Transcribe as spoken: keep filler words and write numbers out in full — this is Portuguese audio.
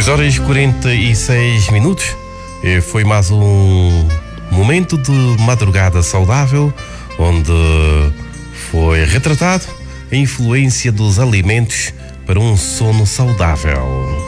dois horas e quarenta e seis minutos. Foi mais um momento de madrugada saudável, onde foi retratado a influência dos alimentos para um sono saudável.